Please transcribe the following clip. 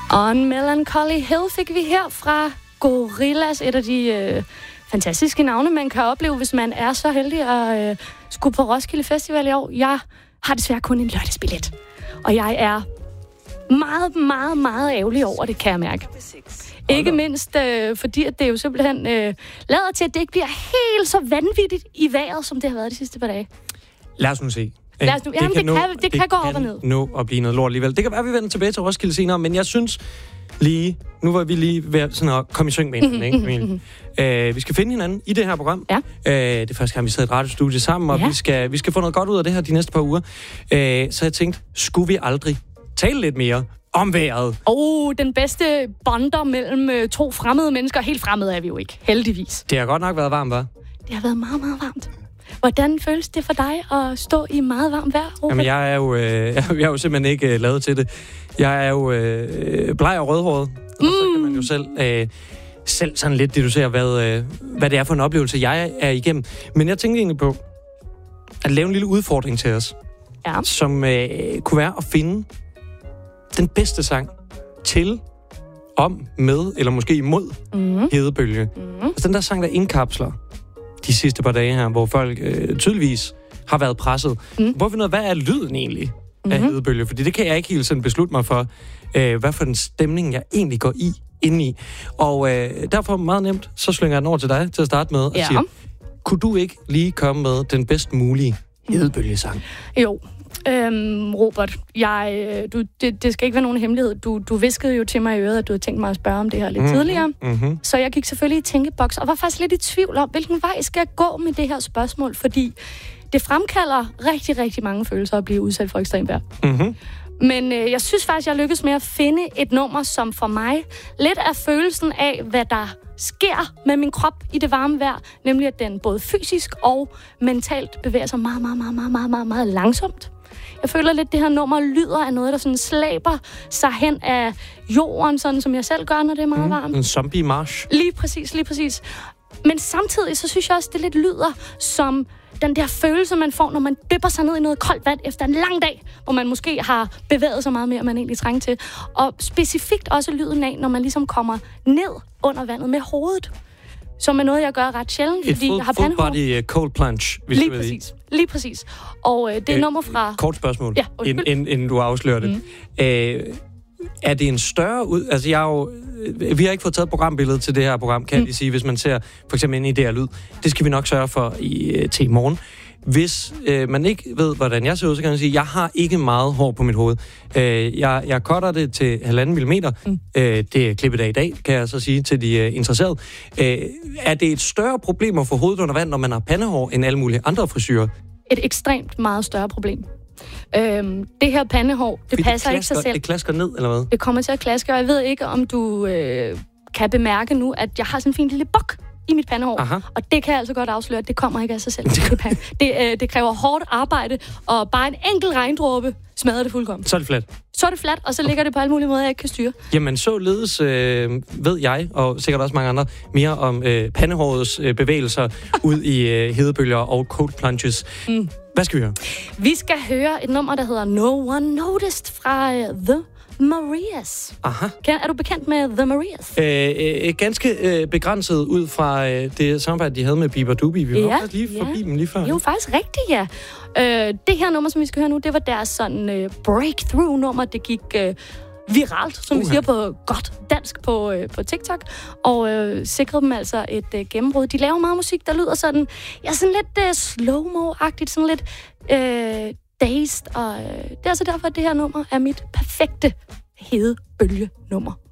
On Melancholy Hill fik vi her fra Gorillaz, et af de fantastiske navne, man kan opleve, hvis man er så heldig at skulle på Roskilde Festival i år. Jeg har desværre kun en lørdagsbillet, og jeg er meget, meget, meget ærgerlig over det, kan jeg mærke. Ikke mindst, fordi at det jo simpelthen lader til, at det ikke bliver helt så vanvittigt i vejret, som det har været de sidste par dage. Lad os nu se. Det kan gå op og ned. Nå at blive noget lort alligevel. Det kan være, at vi vender tilbage til Roskilde senere, men jeg synes lige, nu var vi lige ved sådan at komme i synk med hinanden, ikke, Camille? Vi skal finde hinanden i det her program. Ja. Det er første gang, vi sidder i et radiostudie sammen, og vi skal få noget godt ud af det her de næste par uger. Så jeg tænkte, skulle vi aldrig tale lidt mere om vejret? Den bedste bonder mellem to fremmede mennesker. Helt fremmede er vi jo ikke, heldigvis. Det har godt nok været varmt, hva'? Det har været meget, meget varmt. Hvordan føles det for dig at stå i meget varmt vejr, Robert? Jamen, jeg er jo simpelthen ikke lavet til det. Jeg er jo bleg og rødhåret. Og så kan man jo selv sådan lidt deducere, hvad det er for en oplevelse, jeg er igennem. Men jeg tænkte egentlig på at lave en lille udfordring til os, som kunne være at finde den bedste sang til, om, med eller måske imod hedebølge. Altså den der sang, der indkapsler de sidste par dage her, hvor folk tydeligvis har været presset. Hvor finder hvad er lyden egentlig af hedebølge? Fordi det kan jeg ikke helt sådan beslutte mig for, hvad for den stemning, jeg egentlig går indeni. Og derfor meget nemt, så slynger jeg den over til dig til at starte med og siger, kunne du ikke lige komme med den bedst mulige hedebølgesang? Jo. Robert, det skal ikke være nogen hemmelighed. Du viskede jo til mig i øret, at du havde tænkt mig at spørge om det her lidt tidligere. Så jeg gik selvfølgelig i tænkeboks, og var faktisk lidt i tvivl om, hvilken vej skal jeg gå med det her spørgsmål, fordi det fremkalder rigtig, rigtig mange følelser at blive udsat for ekstremt vejr. Men jeg synes faktisk, jeg lykkedes med at finde et nummer, som for mig lidt er følelsen af, hvad der sker med min krop i det varme vejr, nemlig at den både fysisk og mentalt bevæger sig meget, meget, meget, meget, meget, meget, meget langsomt. Jeg føler lidt, at det her nummer lyder af noget, der sådan slæber sig hen af jorden, sådan som jeg selv gør, når det er meget varmt. En zombie march. Lige præcis. Men samtidig, så synes jeg også, det lidt lyder som den der følelse, man får, når man dypper sig ned i noget koldt vand efter en lang dag, hvor man måske har bevæget sig meget mere, man egentlig trænger til. Og specifikt også lyden af, når man ligesom kommer ned under vandet med hovedet. Som er noget, jeg gør ret sjældent, fordi jeg har pandehår. Et full body cold plunge. Lige præcis. Og det er nummer fra... Kort spørgsmål, inden du afslører det. Er det en større Altså, vi har ikke fået taget programbilledet til det her program, kan jeg sige, hvis man ser for eksempel ind i det her lyd. Det skal vi nok sørge for til i morgen. Hvis man ikke ved, hvordan jeg ser ud, så kan man sige, at jeg har ikke meget hår på mit hoved. Jeg cutter det til 1,5 millimeter. Det er klippet af i dag, kan jeg så sige til de interesserede. Er det et større problem at få hovedet under vand, når man har pandehår, end alle mulige andre frisyrer? Et ekstremt meget større problem. Det her pandehår, det passer ikke sig selv. Det klasker ned, eller hvad? Det kommer til at klaske, og jeg ved ikke, om du kan bemærke nu, at jeg har sådan en fin lille bok i mit pandehår. Aha. Og det kan jeg altså godt afsløre, at det kommer ikke af sig selv. Det kræver hårdt arbejde, og bare en enkelt regndråbe smadrer det fuldkommen. Så er det fladt. Og så ligger det på alle mulige måder, jeg ikke kan styre. Jamen, således ved jeg, og sikkert også mange andre, mere om pandehårets bevægelser ud i hedebølger og cold plunges. Hvad skal vi høre? Vi skal høre et nummer, der hedder No One Noticed fra The Marías. Aha. Er du bekendt med The Marías? Ganske begrænset ud fra det samarbejde, de havde med Bieber Doobie. Vi var også lige forbi dem lige før. Det er jo faktisk rigtigt, ja. Det her nummer, som vi skal høre nu, det var deres sådan breakthrough-nummer. Det gik viralt, som vi siger på godt dansk på TikTok, og sikrede dem altså et gennembrud. De laver meget musik, der lyder sådan, sådan lidt slow-mo-agtigt, sådan lidt dazed, og det er altså derfor, at det her nummer er mit perfekte hedebølge-nummer.